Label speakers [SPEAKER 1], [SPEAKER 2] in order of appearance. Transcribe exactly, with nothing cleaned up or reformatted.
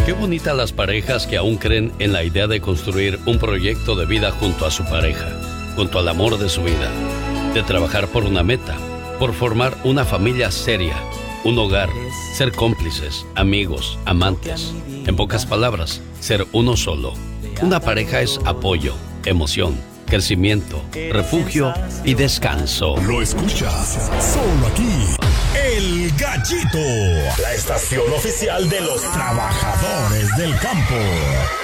[SPEAKER 1] Qué bonitas las parejas que aún creen en la idea de construir un proyecto de vida junto a su pareja, junto al amor de su vida, de trabajar por una meta, por formar una familia seria, un hogar, ser cómplices, amigos, amantes. En pocas palabras, ser uno solo. Una pareja es apoyo, emoción, crecimiento, refugio y descanso.
[SPEAKER 2] Lo escuchas solo aquí. El Gallito, la estación oficial de los trabajadores del campo.